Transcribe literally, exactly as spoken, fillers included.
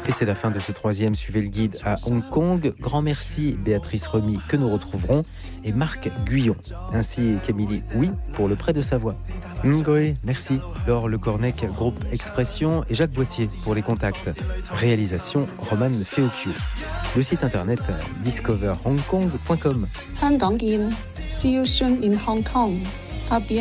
Et c'est la fin de ce troisième Suivez le guide à Hong Kong. Grand merci Béatrice Remy que nous retrouverons et Marc Guyon, ainsi qu'Émilie Oui pour le prêt de Savoie. Ngoé, merci. Laure Le Cornec, groupe Expression et Jacques Boissier pour les contacts. Réalisation Romane Feocchio. Le site internet discover hong kong point com. See you soon in Hong Kong.